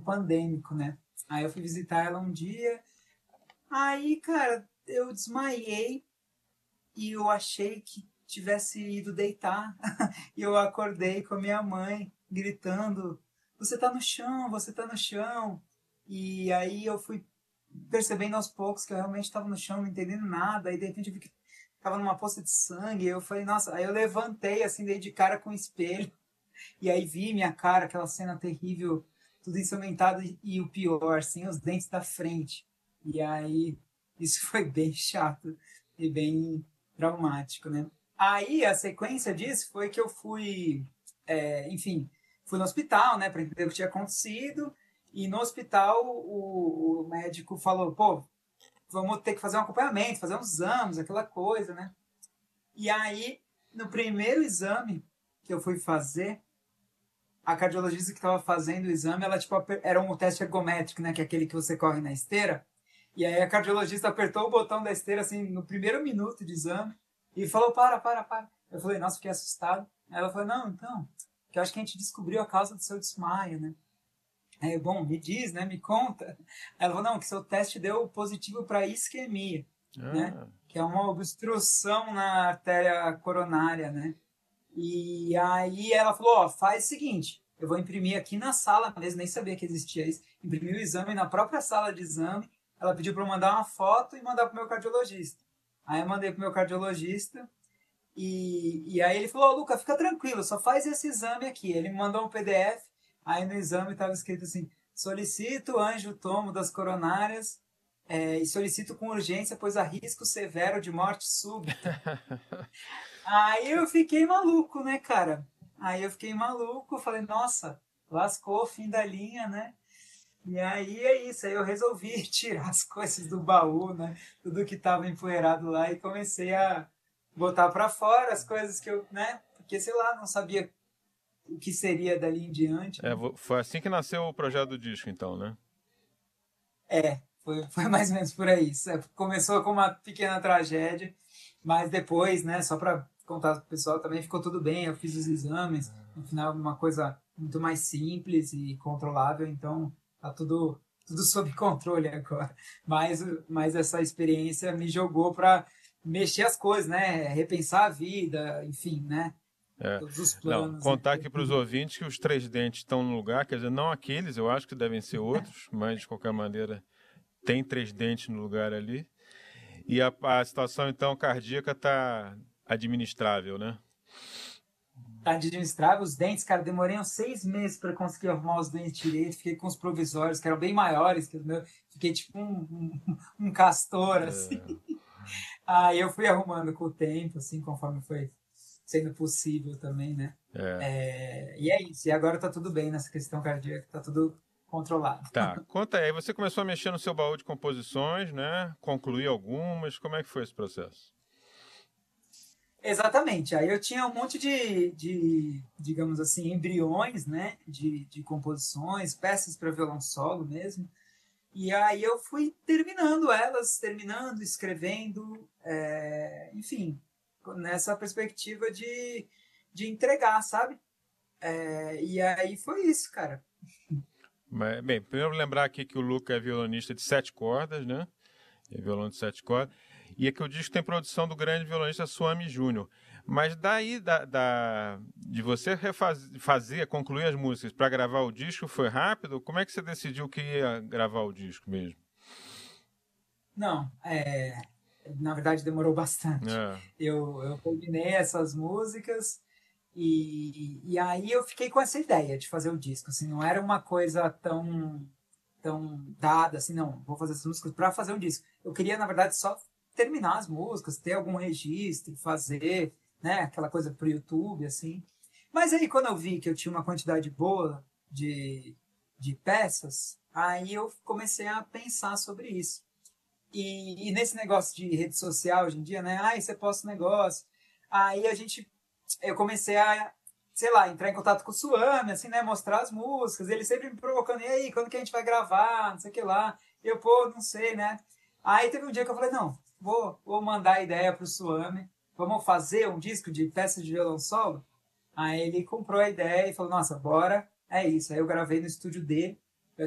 pandêmico, né? Aí eu fui visitar ela um dia, aí, cara, eu desmaiei e eu achei que tivesse ido deitar. E eu acordei com a minha mãe gritando: Você tá no chão, você tá no chão. E aí eu fui percebendo aos poucos que eu realmente estava no chão, não entendendo nada. Aí de repente eu vi que tava numa poça de sangue. Eu falei: Nossa. Aí eu levantei assim, dei de cara com o espelho. E aí vi minha cara, aquela cena terrível, tudo ensanguentado. E o pior, sem os dentes da frente. E aí isso foi bem chato e bem traumático, né? Aí a sequência disso foi que eu fui, enfim, fui no hospital, né, para entender o que tinha acontecido. E no hospital o médico falou: pô, vamos ter que fazer um acompanhamento, fazer uns exames, aquela coisa, né? E aí, no primeiro exame que eu fui fazer, a cardiologista que estava fazendo o exame, ela tipo, era um teste ergométrico, né, que é aquele que você corre na esteira. E aí a cardiologista apertou o botão da esteira, assim, no primeiro minuto de exame, e falou: para. Eu falei: nossa, fiquei assustado. Aí ela falou: não, então, que eu acho que a gente descobriu a causa do seu desmaio, né? Aí, bom, me diz, né, me conta. Aí ela falou: não, que seu teste deu positivo para isquemia, né? Ah, Que é uma obstrução na artéria coronária, né? E aí ela falou: ó, faz o seguinte, eu vou imprimir aqui na sala mesmo, nem sabia que existia isso. Imprimi o exame na própria sala de exame. Ela pediu para eu mandar uma foto e mandar para o meu cardiologista. Aí eu mandei para o meu cardiologista e aí ele falou: Luca, fica tranquilo, só faz esse exame aqui. Ele me mandou um PDF, aí no exame estava escrito assim: solicito angiotomo das coronárias e solicito com urgência, pois há risco severo de morte súbita. Aí eu fiquei maluco, né, cara? Aí eu fiquei maluco, falei: nossa, lascou, fim da linha, né? E aí é isso, aí eu resolvi tirar as coisas do baú, né? Tudo que tava empoeirado lá e comecei a botar para fora as coisas que eu, né? Porque, sei lá, não sabia o que seria dali em diante, né? foi assim que nasceu o projeto do disco, então, né? Foi mais ou menos por aí. Começou com uma pequena tragédia, mas depois, né, só para contar para o pessoal, também ficou tudo bem. Eu fiz os exames, no final, uma coisa muito mais simples e controlável, então tá tudo sob controle agora. Mas essa experiência me jogou para mexer as coisas, né, repensar a vida, enfim, né, É. todos os Não, planos, né, contar que aqui eu para os tinha. ouvintes que os três dentes estão no lugar, quer dizer, não aqueles, eu acho que devem ser outros, mas de qualquer maneira tem três dentes no lugar ali. E a situação, então, cardíaca está administrável, né? Administrava os dentes, cara, demorei uns 6 meses para conseguir arrumar os dentes direito. Fiquei com os provisórios, que eram bem maiores que os meus. Fiquei tipo um castor, assim. Aí eu fui arrumando com o tempo, assim, conforme foi sendo possível também, né? É. E é isso. E agora tá tudo bem nessa questão cardíaca, tá tudo controlado. Tá, conta aí, você começou a mexer no seu baú de composições, né? Concluir algumas, como é que foi esse processo? Exatamente. Aí eu tinha um monte digamos assim, embriões, né? De composições, peças para violão solo mesmo. E aí eu fui terminando elas, terminando, escrevendo, enfim, nessa perspectiva de entregar, sabe? E aí foi isso, cara. Mas, bem, primeiro lembrar aqui que o Luca é violonista de sete cordas, né? É violão de sete cordas. E aqui o disco tem produção do grande violonista Suami Júnior. Mas daí, de você fazer, concluir as músicas para gravar o disco, foi rápido? Como é que você decidiu que ia gravar o disco mesmo? Não, na verdade demorou bastante. É. Eu combinei essas músicas e aí eu fiquei com essa ideia de fazer o disco. Assim, não era uma coisa tão dada assim, não, vou fazer essas músicas para fazer um disco. Eu queria, na verdade, só terminar as músicas, ter algum registro, fazer, né, aquela coisa pro YouTube, assim. Mas aí, quando eu vi que eu tinha uma quantidade boa de peças, aí eu comecei a pensar sobre isso. E nesse negócio de rede social hoje em dia, né? Ah, você posta um negócio. Aí eu comecei a, sei lá, entrar em contato com o Suami, assim, né? Mostrar as músicas. Ele sempre me provocando: e aí, quando que a gente vai gravar? Não sei o que lá. Eu, pô, não sei, né? Aí teve um dia que eu falei: não, vou mandar a ideia pro Suami. Vamos fazer um disco de peças de violão solo? Aí ele comprou a ideia e falou: nossa, bora. É isso. Aí eu gravei no estúdio dele.